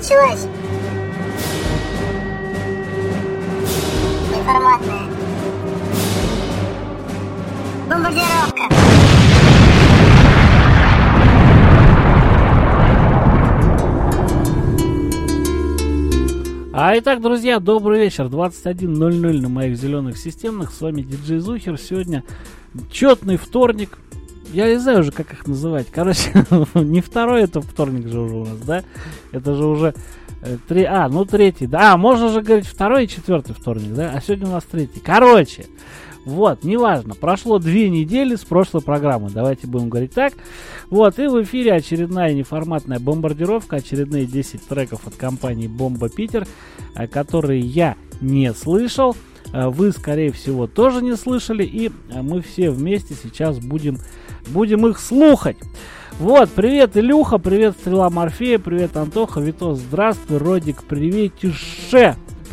началась. Неформатная. Бомбардировка. Итак, друзья, добрый вечер. 21:00 на моих зеленых системных. С вами диджей Зухер. Сегодня четный вторник. Я не знаю уже, как их называть. Короче, не второй это вторник же уже у нас, да? Это же уже третий. Да, можно же говорить второй и четвертый вторник, да? А сегодня у нас третий. Короче, вот, неважно. Прошло 2 недели с прошлой программы. Давайте будем говорить так. Вот, и в эфире очередная неформатная бомбардировка. Очередные 10 треков от компании Бомба Питер, которые я не слышал. Вы, скорее всего, тоже не слышали. И мы все вместе сейчас будем их слухать. Вот, привет, Илюха, привет, Стрела Морфея, привет, Антоха, Витос, здравствуй, Родик, приветише.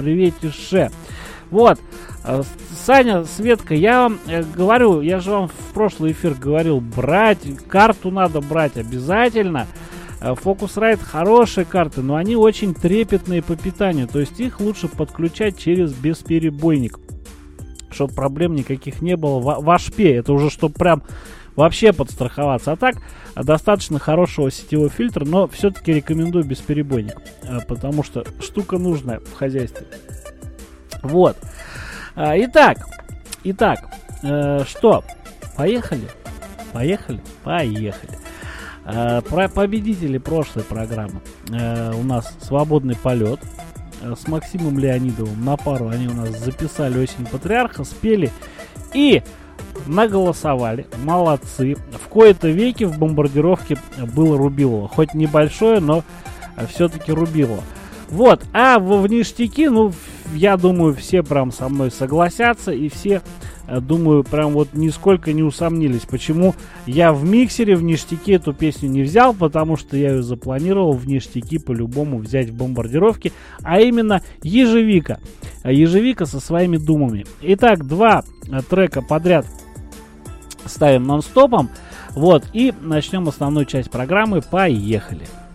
Вот, Саня, Светка, я вам говорю, я же вам в прошлый эфир говорил, карту надо брать обязательно. Focusrite хорошие карты, но они очень трепетные по питанию, то есть их лучше подключать через бесперебойник, чтобы проблем никаких не было в HP, это уже чтобы прям вообще подстраховаться. А так, достаточно хорошего сетевого фильтра, но все-таки рекомендую бесперебойник, потому что штука нужная в хозяйстве. Вот. Итак, что? Поехали. Про победителей прошлой программы. У нас свободный полет с Максимом Леонидовым на пару. Они у нас записали «Осень Патриарха», спели и наголосовали. Молодцы. В кои-то веки в бомбардировке было Рубилово. Хоть небольшое, но все-таки Рубилово. Вот. А в ништяки, я думаю, все прям со мной согласятся. И все, думаю, прям вот нисколько не усомнились, почему я в миксере в ништяки эту песню не взял. Потому что я ее запланировал в ништяки по-любому взять в бомбардировке. А именно Ежевика. Ежевика со своими думами. Итак, 2 трека подряд ставим нон-стопом. Вот, и начнем основную часть программы. Поехали.